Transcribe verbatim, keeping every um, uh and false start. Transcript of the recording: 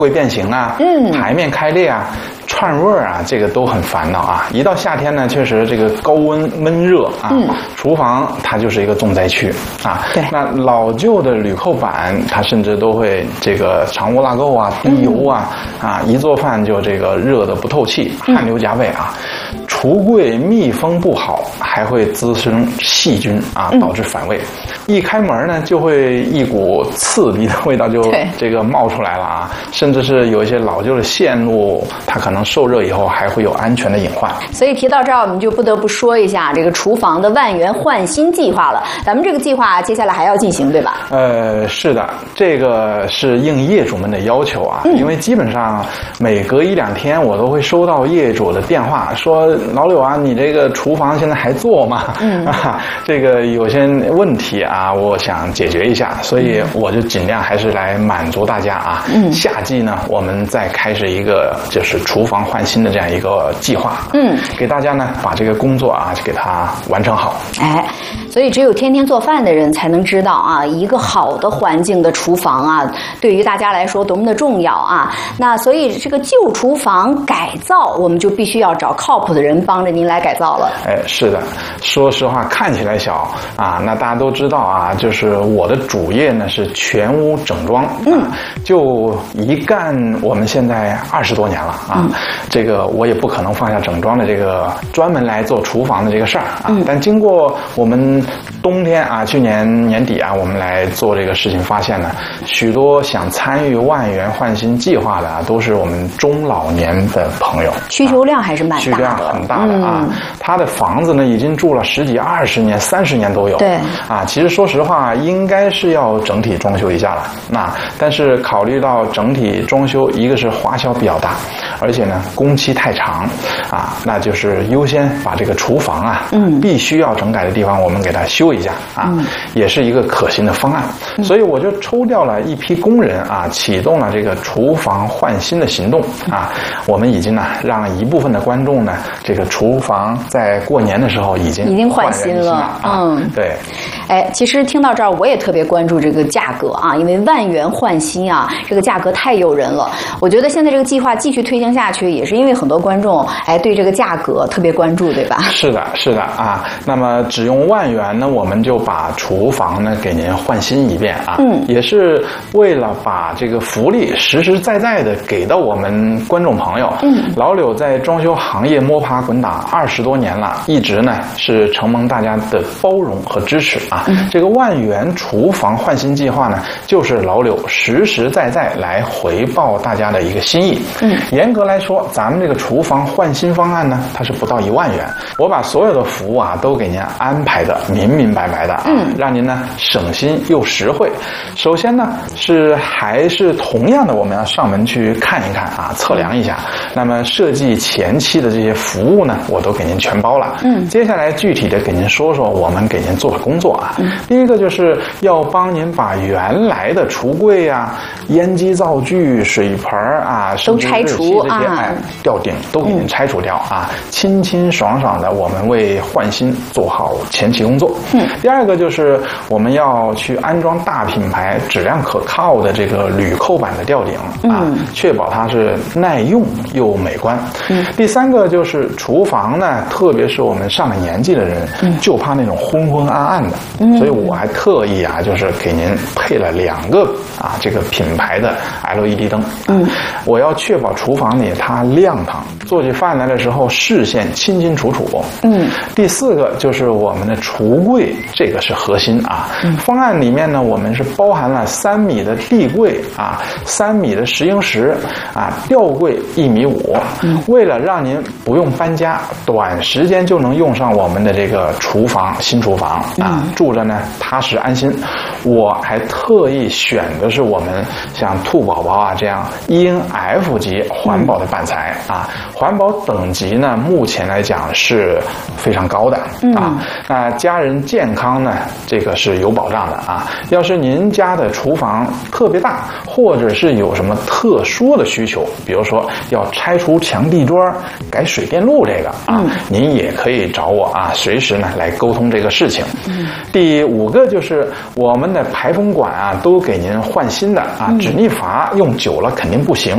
会变形啊，嗯，台面开裂啊，串味儿啊，这个都很烦恼啊。一到夏天呢，确实这个高温闷热啊，嗯，厨房它就是一个重灾区啊。 对， 那老旧的铝扣板，它甚至都会这个藏污纳垢啊，滴油啊，嗯、啊，一做饭就这个热得不透气，汗流浃背啊。橱柜密封不好，还会滋生细菌啊，导致反胃。嗯、一开门呢，就会一股刺鼻的味道就这个冒出来了啊，甚至是有一些老旧的线路，它可能受热以后还会有安全的隐患。 所以提到这儿，我们就不得不说一下这个厨房的万元换新计划了。咱们这个计划接下来还要进行，对吧？ 呃，是的，这个是应业主们的要求啊，嗯、因为基本上每隔一两天我都会收到业主的电话说。老柳啊，你这个厨房现在还做吗？嗯啊，这个有些问题啊，我想解决一下，所以我就尽量还是来满足大家啊。嗯，夏季呢，我们再开始一个就是厨房换新的这样一个计划。嗯，给大家呢把这个工作啊给它完成好。 哎，所以只有天天做饭的人才能知道啊，一个好的环境的厨房啊，对于大家来说多么的重要啊。那所以这个旧厨房改造，我们就必须要找靠谱的人帮着您来改造了。 哎，是的，说实话，看起来小啊，那大家都知道啊，就是我的主业呢是全屋整装，嗯，就一干我们现在二十多年了啊，嗯、这个我也不可能放下整装的这个专门来做厨房的这个事儿啊。嗯、但经过我们冬天啊，去年年底啊，我们来做这个事情，发现呢，许多想参与万元换新计划的啊，都是我们中老年的朋友， 需求量还是蛮大的， 需求量很大的啊。嗯、他的房子呢，已经住了十几、二十年、三十年都有。 对啊，其实说实话，应该是要整体装修一下了。那但是考虑到整体装修，一个是花销比较大，而且呢工期太长啊，那就是优先把这个厨房啊，嗯，必须要整改的地方，我们给它修一下啊，嗯、也是一个可行的方案。嗯、所以我就抽调了一批工人啊，启动了这个厨房换新的行动啊。我们已经呢让一部分的观众呢，这个厨房在过年的时候已经已经换新了啊。 嗯，对。 哎，其实听到这儿，我也特别关注这个价格啊，因为万元换新啊，这个价格太诱人了。我觉得现在这个计划继续推行下去，也是因为很多观众哎对这个价格特别关注，对吧？ 是的，是的啊。那么只用万元呢，我们就把厨房呢给您换新一遍啊。嗯，也是为了把这个福利实实在在的给到我们观众朋友。嗯，老柳在装修行业摸爬滚打二十多年了，一直呢是承蒙大家的包容和支持啊。嗯、这个万元厨房换新计划呢，就是老柳实实在在来回报大家的一个心意。嗯，严格来说，咱们这个厨房换新方案呢，它是不到一万元。我把所有的服务啊都给您安排的明明白白的啊，嗯、让您呢省心又实惠。首先呢是还是同样的，我们要上门去看一看啊，测量一下。那么设计前期的这些服务呢，我都给您全包了。嗯，接下来具体的给您说说我们给您做的工作啊。嗯、第一个就是要帮您把原来的橱柜啊、烟机灶具、水盆啊， 都拆除这些哎吊顶都给您拆除掉啊，嗯、清清爽爽的，我们为换新做好前期工作。嗯，第二个就是我们要去安装大品牌、质量可靠的这个铝扣板的吊顶啊，嗯、确保它是耐用又美观。嗯，第三个就是厨房呢，特别是我们上了年纪的人，嗯、就怕那种昏昏暗暗的，嗯、所以我还特意啊，就是给您配了两个啊这个品牌的 L E D 灯。嗯，我要确保厨房里它亮堂，做起饭来的时候视线清清楚楚。嗯，第四个就是我们的橱柜，这个是核心啊。嗯、方案里面呢，我们是包含了三米的地柜啊，三米的石英石啊，吊柜一米五。嗯，为了让您不用搬家，短时间就能用上我们的这个厨房新厨房啊，嗯、住着呢踏实安心。我还特意选的是我们像兔宝宝啊这样 E N F 级环保的板材啊，环保等级呢目前来讲是非常高的啊。那家人健康呢，这个是有保障的啊。要是您家的厨房特别大，或者是有什么特殊的需求，比如说要拆除墙地砖、改水电路这个啊，您也可以找我啊，随时呢来沟通这个事情。第五个就是我们的排风管啊，都给您换新的啊，止逆阀用久了肯定不行